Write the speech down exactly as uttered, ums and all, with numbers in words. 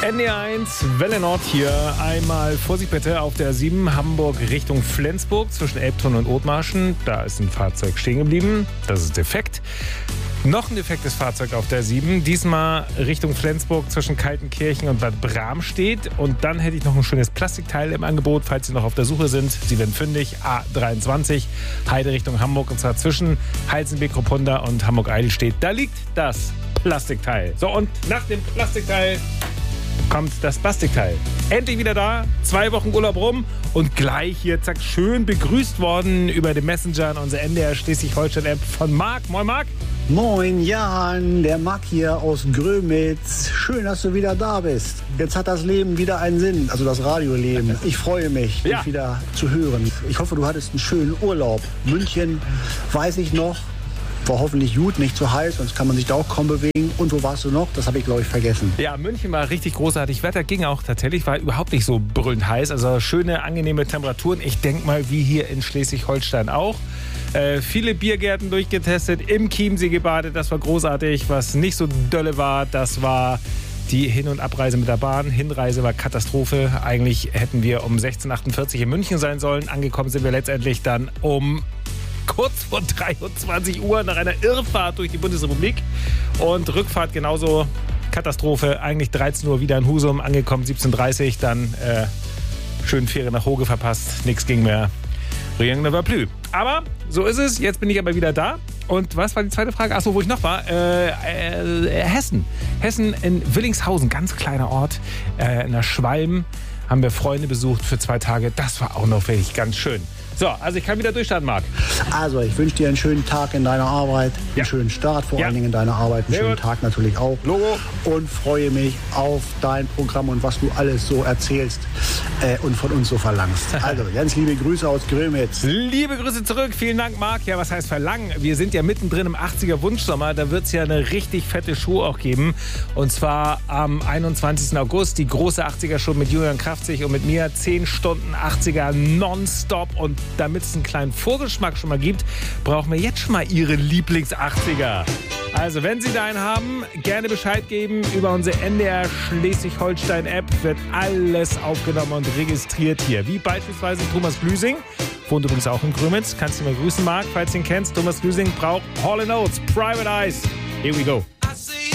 N D eins, Welle Nord hier. Einmal Vorsicht bitte auf der sieben Hamburg Richtung Flensburg zwischen Elbtunnel und Othmarschen. Da ist ein Fahrzeug stehen geblieben. Das ist defekt. Noch ein defektes Fahrzeug auf der sieben. Diesmal Richtung Flensburg zwischen Kaltenkirchen und Bad Bramstedt. Und dann hätte ich noch ein schönes Plastikteil im Angebot, falls Sie noch auf der Suche sind. Sie werden fündig. A dreiundzwanzig, Heide Richtung Hamburg. Und zwar zwischen Heisenbeek-Ruppunda und Hamburg-Eidelstedt. Da liegt das Plastikteil. So, und nach dem Plastikteil kommt das Plastikteil. Endlich wieder da, zwei Wochen Urlaub rum und gleich hier, zack, schön begrüßt worden über den Messenger an unsere N D R Schleswig-Holstein-App von Marc. Moin, Marc. Moin, Jan, der Marc hier aus Grömitz. Schön, dass du wieder da bist. Jetzt hat das Leben wieder einen Sinn, also das Radioleben. Ich freue mich, Ja. dich wieder zu hören. Ich hoffe, du hattest einen schönen Urlaub. München, weiß ich noch, war hoffentlich gut, nicht zu heiß, sonst kann man sich da auch kaum bewegen. Und wo warst du noch? Das habe ich, glaube ich, vergessen. Ja, München war richtig großartig. Wetter ging auch tatsächlich, war überhaupt nicht so brüllend heiß. Also schöne, angenehme Temperaturen. Ich denke mal, wie hier in Schleswig-Holstein auch. Äh, viele Biergärten durchgetestet, im Chiemsee gebadet, das war großartig. Was nicht so dolle war, das war die Hin- und Abreise mit der Bahn. Hinreise war Katastrophe. Eigentlich hätten wir um sechzehn Uhr achtundvierzig in München sein sollen. Angekommen sind wir letztendlich dann um kurz vor dreiundzwanzig Uhr nach einer Irrfahrt durch die Bundesrepublik. Und Rückfahrt genauso Katastrophe. Eigentlich dreizehn Uhr wieder in Husum, angekommen siebzehn Uhr dreißig, dann äh, schön Fähre nach Hoge verpasst. Nichts ging mehr. Rien ne va plus. Aber so ist es. Jetzt bin ich aber wieder da. Und was war die zweite Frage? Achso, wo ich noch war. Äh, äh, Hessen. Hessen in Willingshausen, ganz kleiner Ort. Äh, in der Schwalm haben wir Freunde besucht für zwei Tage. Das war auch noch wirklich ganz schön. So, also ich kann wieder durchstarten, Marc. Also, ich wünsche dir einen schönen Tag in deiner Arbeit, einen Ja. schönen Start vor Ja. allen Dingen in deiner Arbeit, einen Sehr schönen gut. Tag natürlich auch. Logo. Und freue mich auf dein Programm und was du alles so erzählst äh, und von uns so verlangst. Also, ganz liebe Grüße aus Grömitz. Liebe Grüße zurück. Vielen Dank, Marc. Ja, was heißt verlangen? Wir sind ja mittendrin im achtziger Wunschsommer. Da wird es ja eine richtig fette Show auch geben. Und zwar am einundzwanzigsten August. Die große achtziger-Show mit Julian Kraftzig und mit mir. zehn Stunden achtziger nonstop. Und damit es einen kleinen Vorgeschmack schon mal gibt, brauchen wir jetzt schon mal Ihre Lieblings-achtziger. Also, wenn Sie da einen haben, gerne Bescheid geben. Über unsere N D R Schleswig-Holstein-App wird alles aufgenommen und registriert hier. Wie beispielsweise Thomas Glüsing. Wohnt übrigens auch in Grömitz. Kannst du mal grüßen, Marc, falls du ihn kennst. Thomas Glüsing braucht Hall and Oates, Private Eyes. Here we go.